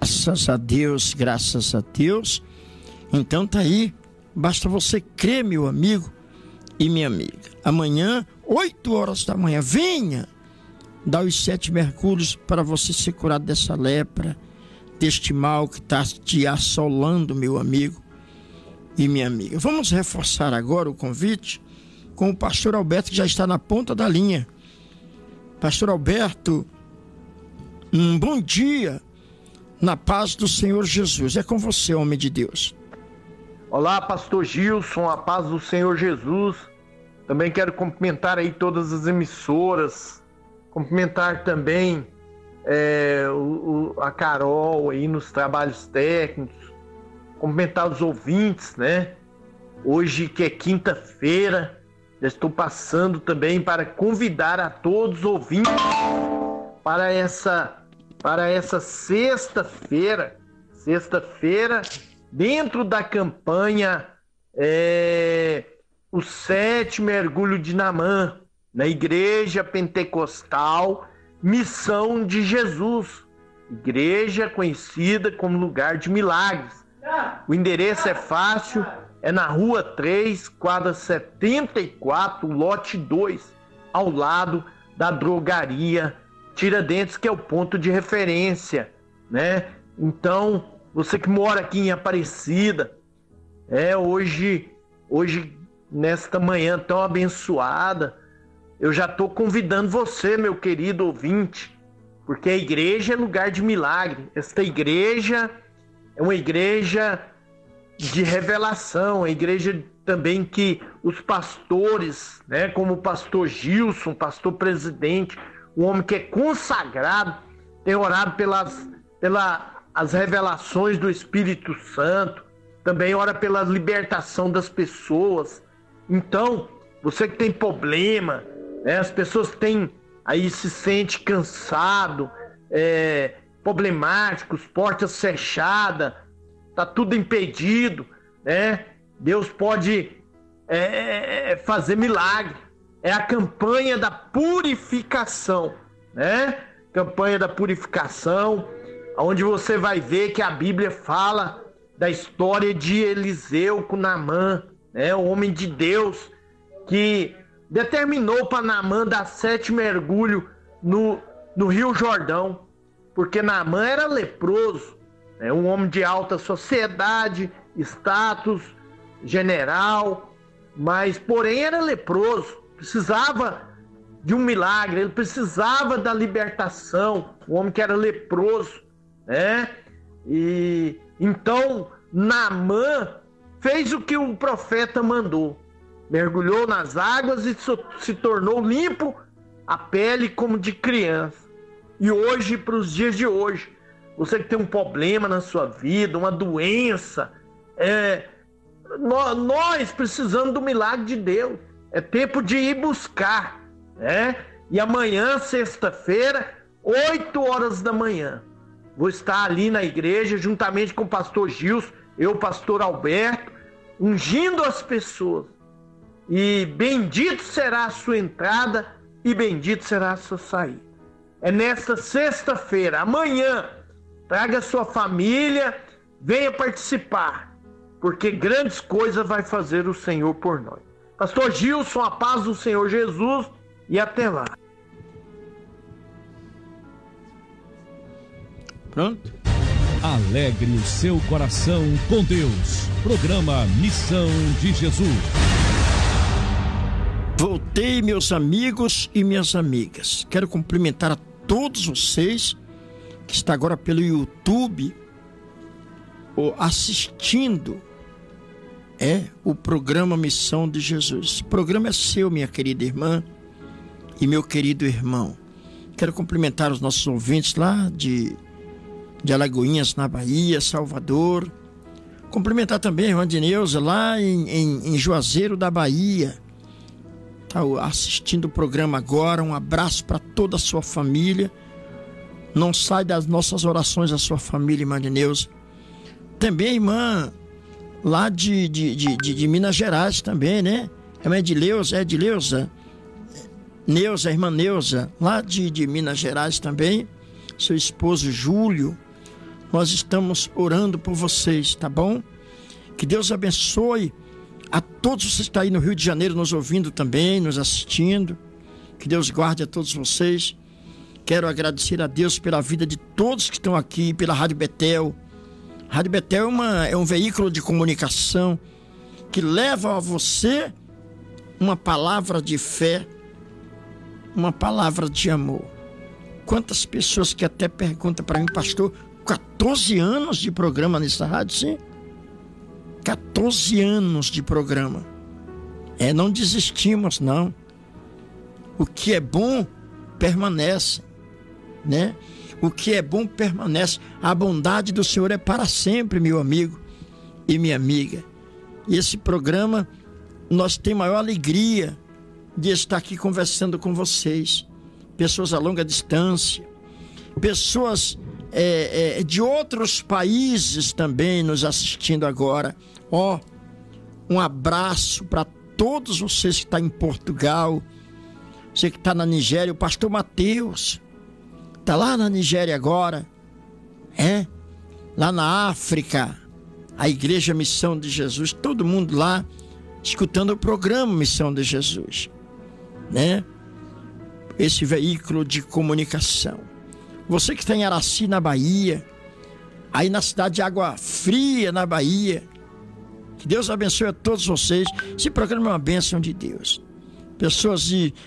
Graças a Deus, graças a Deus. Então tá aí, basta você crer, meu amigo e minha amiga. Amanhã, 8 horas da manhã, venha dar os 7 mergulhos para você ser curado dessa lepra, deste mal que está te assolando, meu amigo e minha amiga. Vamos reforçar agora o convite com o pastor Alberto, que já está na ponta da linha. Pastor Alberto, um bom dia, na paz do Senhor Jesus. É com você, homem de Deus. Olá, pastor Gilson, a paz do Senhor Jesus. Também quero cumprimentar aí todas as emissoras, cumprimentar também a Carol aí nos trabalhos técnicos, cumprimentar os ouvintes, né? Hoje que é quinta-feira, já estou passando também para convidar a todos os ouvintes para essa sexta-feira, dentro da campanha o 7 mergulho de Naamã, na Igreja Pentecostal Missão de Jesus, igreja conhecida como lugar de milagres. O endereço é fácil, é na Rua 3, quadra 74, lote 2, ao lado da drogaria Tiradentes, que é o ponto de referência, né? Então, você que mora aqui em Aparecida, hoje nesta manhã tão abençoada, eu já estou convidando você, meu querido ouvinte, porque a igreja é lugar de milagre. Esta igreja é uma igreja de revelação, a igreja também que os pastores, né, como o pastor Gilson, pastor presidente, um homem que é consagrado, tem orado pelas revelações do Espírito Santo, também ora pela libertação das pessoas. Então, você que tem problema, né, as pessoas aí se sente cansado, problemáticos, portas fechadas, tá tudo impedido, né? Deus pode fazer milagre. É a campanha da purificação, né? Campanha da purificação, onde você vai ver que a Bíblia fala da história de Eliseu com Naamã, né? O homem de Deus que determinou para Naamã dar 7 mergulhos no Rio Jordão, porque Naamã era leproso, né? Um homem de alta sociedade, status, general, mas porém era leproso, precisava de um milagre, ele precisava da libertação, um homem que era leproso, né? E então Naamã fez o que o profeta mandou, mergulhou nas águas e se tornou limpo, a pele como de criança. E hoje, para os dias de hoje, você que tem um problema na sua vida, uma doença, nós precisamos do milagre de Deus. É tempo de ir buscar, né? E amanhã, sexta-feira, 8 horas da manhã, vou estar ali na igreja, juntamente com o pastor Gilson, eu, pastor Alberto, ungindo as pessoas. E bendito será a sua entrada e bendito será a sua saída. É nesta sexta-feira, amanhã, traga sua família, venha participar, porque grandes coisas vai fazer o Senhor por nós. Pastor Gilson, a paz do Senhor Jesus e até lá. Pronto? Alegre o seu coração com Deus. Programa Missão de Jesus. Voltei, meus amigos e minhas amigas. Quero cumprimentar a todos vocês que estão agora pelo YouTube ou assistindo o programa Missão de Jesus. O programa é seu, minha querida irmã e meu querido irmão. Quero cumprimentar os nossos ouvintes lá de Alagoinhas, na Bahia, Salvador. Cumprimentar também a irmã de Neuza lá em Juazeiro da Bahia. Está assistindo o programa agora. Um abraço para toda a sua família. Não sai das nossas orações a sua família, irmã de Neuza. Também a irmã lá de Minas Gerais também, né? A irmã Neuza, a irmã Neuza, lá de Minas Gerais também. Seu esposo Júlio, nós estamos orando por vocês, tá bom? Que Deus abençoe a todos vocês que estão aí no Rio de Janeiro nos ouvindo também, nos assistindo. Que Deus guarde a todos vocês. Quero agradecer a Deus pela vida de todos que estão aqui, pela Rádio Betel. A Rádio Betel é um veículo de comunicação que leva a você uma palavra de fé, uma palavra de amor. Quantas pessoas que até perguntam para mim, pastor, 14 anos de programa nessa rádio, sim? 14 anos de programa. Não desistimos, não. O que é bom permanece, né? O que é bom permanece. A bondade do Senhor é para sempre, meu amigo e minha amiga. E esse programa, nós temos maior alegria de estar aqui conversando com vocês. Pessoas a longa distância, pessoas de outros países também nos assistindo agora. Um abraço para todos vocês que estão em Portugal, você que está na Nigéria. O pastor Mateus está lá na Nigéria agora, lá na África, a Igreja Missão de Jesus, todo mundo lá escutando o programa Missão de Jesus, né? Esse veículo de comunicação. Você que está em Araci, na Bahia, aí na cidade de Água Fria, na Bahia, que Deus abençoe a todos vocês. Esse programa é uma bênção de Deus. Pessoas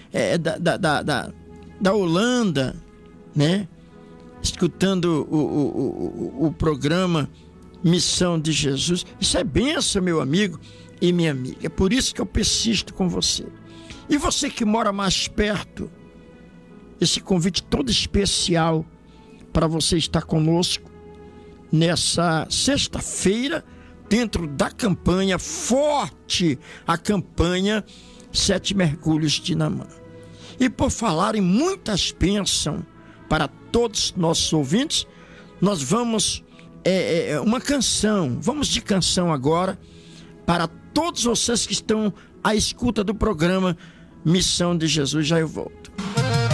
da Holanda, né? Escutando o programa Missão de Jesus. Isso é bênção, meu amigo e minha amiga. É por isso que eu persisto com você. E você que mora mais perto, esse convite todo especial para você estar conosco nessa sexta-feira, dentro da campanha forte, a campanha 7 mergulhos de Naamã. E por falar em muitas bênçãos para todos os nossos ouvintes, nós vamos uma canção, vamos de canção agora para todos vocês que estão à escuta do programa Missão de Jesus. Já eu volto.